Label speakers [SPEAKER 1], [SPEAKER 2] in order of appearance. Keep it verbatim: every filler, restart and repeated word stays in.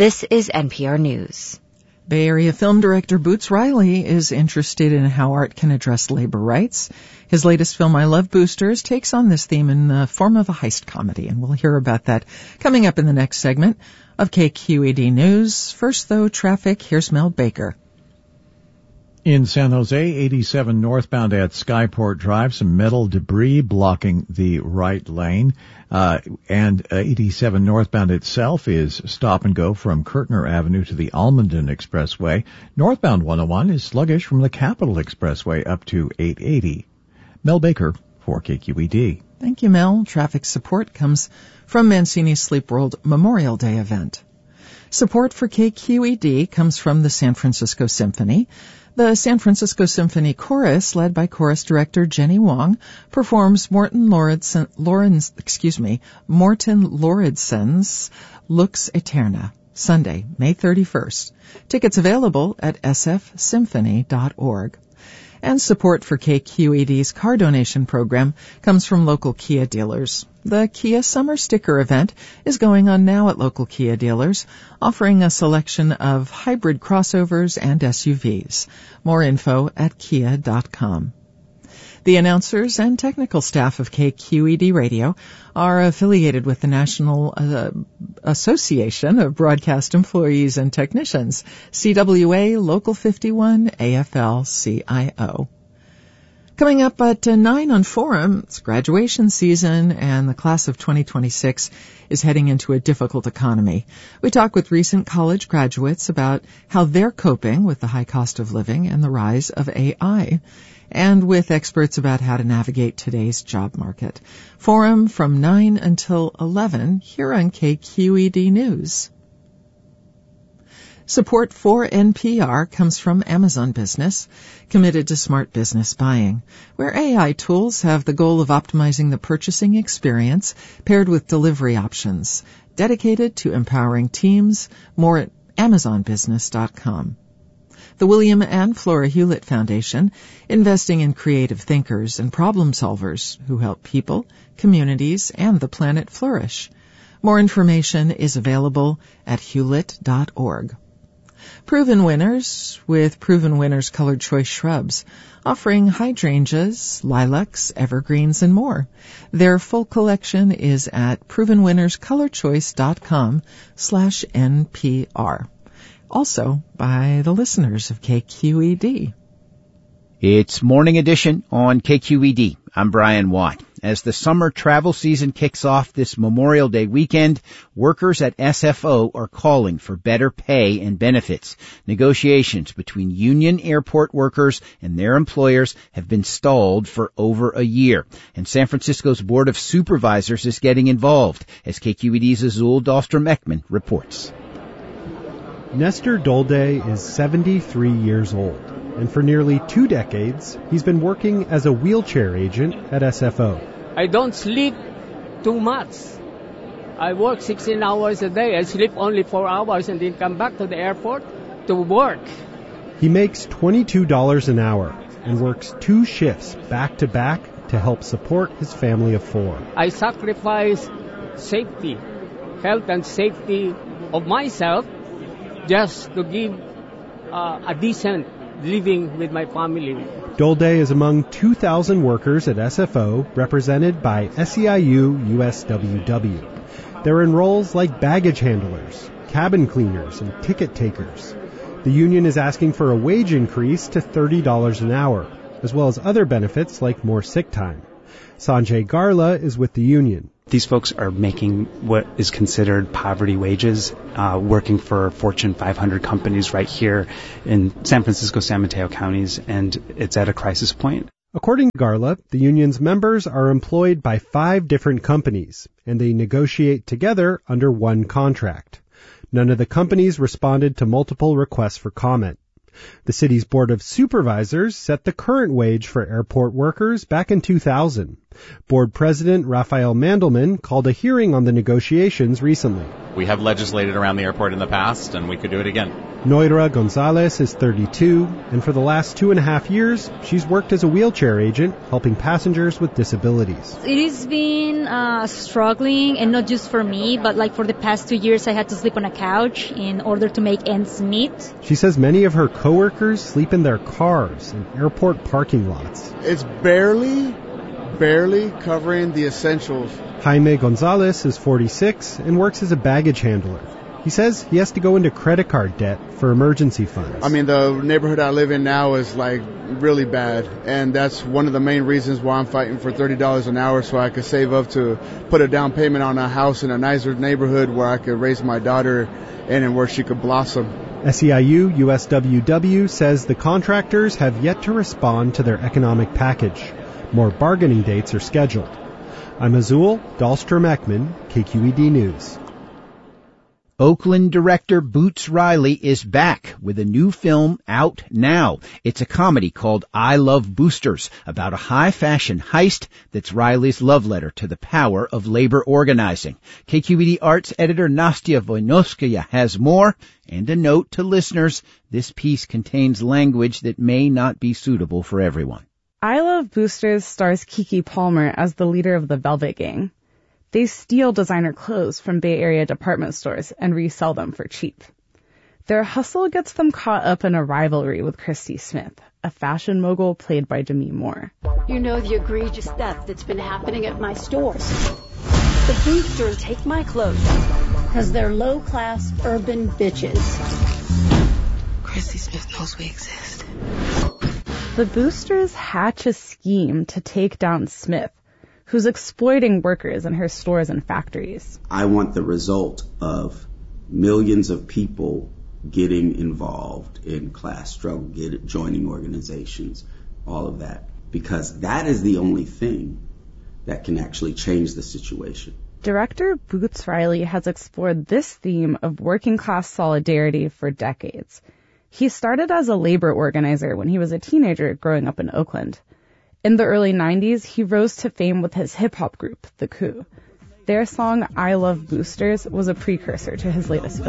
[SPEAKER 1] This is N P R News.
[SPEAKER 2] Bay Area film director Boots Riley is interested in how art can address labor rights. His latest film, I Love Boosters, takes on this theme in the form of a heist comedy, and we'll hear about that coming up in the next segment of K Q E D News. First, though, traffic. Here's Mel Baker.
[SPEAKER 3] In San Jose, eighty-seven northbound at Skyport Drive, some metal debris blocking the right lane. Uh, and uh, eighty-seven northbound itself is stop and go from Kirtner Avenue to the Almondon Expressway. Northbound one oh one is sluggish from the Capitol Expressway up to eight eighty. Mel Baker for K Q E D.
[SPEAKER 2] Thank you, Mel. Traffic support comes from Mancini Sleep World Memorial Day event. Support for K Q E D comes from the San Francisco Symphony. The San Francisco Symphony Chorus, led by chorus director Jenny Wong, performs Morton Lauridsen, Lawrence, excuse me, Morton Lauridsen's Lux Eterna, Sunday, May thirty-first. Tickets available at s f symphony dot org. And support for K Q E D's car donation program comes from local Kia dealers. The Kia Summer Sticker event is going on now at local Kia dealers, offering a selection of hybrid crossovers and S U Vs. More info at kia dot com. The announcers and technical staff of K Q E D Radio are affiliated with the National uh, Association of Broadcast Employees and Technicians, C W A Local fifty-one A F L C I O. Coming up at uh, nine on Forum, it's graduation season, and the class of twenty twenty-six is heading into a difficult economy. We talk with recent college graduates about how they're coping with the high cost of living and the rise of A I, and with experts about how to navigate today's job market. Forum from nine until eleven here on K Q E D News. Support for N P R comes from Amazon Business, committed to smart business buying, where A I tools have the goal of optimizing the purchasing experience paired with delivery options. Dedicated to empowering teams. More at amazon business dot com. The William and Flora Hewlett Foundation, investing in creative thinkers and problem solvers who help people, communities, and the planet flourish. More information is available at hewlett dot org. Proven Winners with Proven Winners Colored Choice Shrubs, offering hydrangeas, lilacs, evergreens, and more. Their full collection is at proven winners color choice dot com slash N P R. Also by the listeners of K Q E D.
[SPEAKER 4] It's Morning Edition on K Q E D. I'm Brian Watt. As the summer travel season kicks off this Memorial Day weekend, workers at S F O are calling for better pay and benefits. Negotiations between union airport workers and their employers have been stalled for over a year. And San Francisco's Board of Supervisors is getting involved, as K Q E D's Azul Dahlstrom-Ekman reports.
[SPEAKER 5] Nestor Dolde is seventy-three years old, and for nearly two decades, he's been working as a wheelchair agent at S F O.
[SPEAKER 6] I don't sleep too much. I work sixteen hours a day. I sleep only four hours and then come back to the airport to work.
[SPEAKER 5] He makes twenty-two dollars an hour and works two shifts back-to-back to help support his family of four.
[SPEAKER 6] I sacrifice safety, health and safety of myself just to give uh, a decent living with my family.
[SPEAKER 5] Dolde is among two thousand workers at S F O represented by S E I U U S W W. They're in roles like baggage handlers, cabin cleaners, and ticket takers. The union is asking for a wage increase to thirty dollars an hour, as well as other benefits like more sick time. Sanjay Garla is with the union.
[SPEAKER 7] These folks are making what is considered poverty wages, uh, working for Fortune five hundred companies right here in San Francisco, San Mateo counties, and it's at a crisis point.
[SPEAKER 5] According to Garla, the union's members are employed by five different companies, and they negotiate together under one contract. None of the companies responded to multiple requests for comment. The city's Board of Supervisors set the current wage for airport workers back in two thousand. Board President Raphael Mandelman called a hearing on the negotiations recently.
[SPEAKER 8] we have legislated around the airport in the past, and we could do it again.
[SPEAKER 5] Noira Gonzalez is thirty-two, and for the last two and a half years, she's worked as a wheelchair agent, helping passengers with disabilities.
[SPEAKER 9] It has been uh, struggling, and not just for me, but like for the past two years, I had to sleep on a couch in order to make ends meet.
[SPEAKER 5] She says many of her coworkers sleep in their cars in airport parking lots.
[SPEAKER 10] It's barely, barely covering the essentials.
[SPEAKER 5] Jaime Gonzalez is forty-six and works as a baggage handler. He says he has to go into credit card debt for emergency funds.
[SPEAKER 10] I mean, the neighborhood I live in now is like really bad, and that's one of the main reasons why I'm fighting for thirty dollars an hour so I could save up to put a down payment on a house in a nicer neighborhood where I could raise my daughter in and where she could blossom.
[SPEAKER 5] S E I U U S W W says the contractors have yet to respond to their economic package. More bargaining dates are scheduled. I'm Azul Dahlstrom-Ekman, K Q E D News.
[SPEAKER 4] Oakland director Boots Riley is back with a new film out now. It's a comedy called I Love Boosters, about a high-fashion heist that's Riley's love letter to the power of labor organizing. K Q E D Arts editor Nastya Voinovskaya has more, and a note to listeners, this piece contains language that may not be suitable for everyone.
[SPEAKER 11] I Love Boosters stars Keke Palmer as the leader of the Velvet Gang. They steal designer clothes from Bay Area department stores and resell them for cheap. Their hustle gets them caught up in a rivalry with Christy Smith, a fashion mogul played by Demi Moore.
[SPEAKER 12] You know the egregious theft that's been happening at my stores. The boosters take my clothes because they're low-class urban bitches.
[SPEAKER 13] Christy Smith knows we exist.
[SPEAKER 11] The boosters hatch a scheme to take down Smith, who's exploiting workers in her stores and factories.
[SPEAKER 14] I want the result of millions of people getting involved in class struggle, get, joining organizations, all of that, because that is the only thing that can actually change the situation.
[SPEAKER 11] Director Boots Riley has explored this theme of working class solidarity for decades. He started as a labor organizer when he was a teenager growing up in Oakland. In the early nineties, he rose to fame with his hip-hop group, The Coup. Their song, I Love Boosters, was a precursor to his latest film.